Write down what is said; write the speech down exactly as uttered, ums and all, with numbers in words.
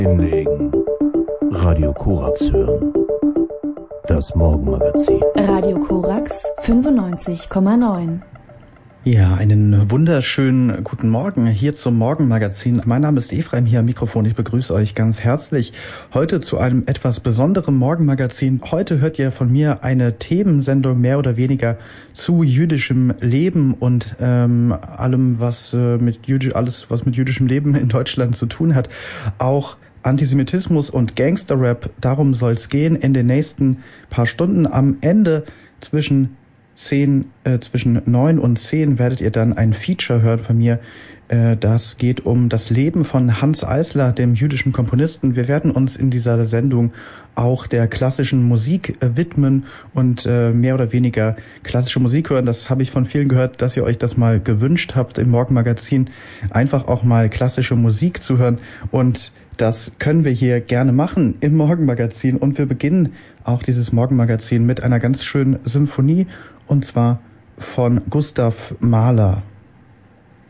Hinlegen. Radio Korax hören. Das Morgenmagazin. Radio Korax fünfundneunzig Komma neun. Ja, einen wunderschönen guten Morgen hier zum Morgenmagazin. Mein Name ist Ephraim, hier am Mikrofon. Ich begrüße euch ganz herzlich heute zu einem etwas besonderen Morgenmagazin. Heute hört ihr von mir eine Themensendung mehr oder weniger zu jüdischem Leben und ähm, allem, was äh, mit jüdisch, alles, was mit jüdischem Leben in Deutschland zu tun hat. Auch Antisemitismus und Gangsterrap, darum soll es gehen in den nächsten paar Stunden. Am Ende zwischen zehn, äh, zwischen neun und zehn werdet ihr dann ein Feature hören von mir. Äh, das geht um das Leben von Hanns Eisler, dem jüdischen Komponisten. Wir werden uns in dieser Sendung auch der klassischen Musik äh, widmen und äh, mehr oder weniger klassische Musik hören. Das habe ich von vielen gehört, dass ihr euch das mal gewünscht habt im Morgenmagazin, einfach auch mal klassische Musik zu hören. Und das können wir hier gerne machen im Morgenmagazin. Und wir beginnen auch dieses Morgenmagazin mit einer ganz schönen Symphonie, und zwar von Gustav Mahler.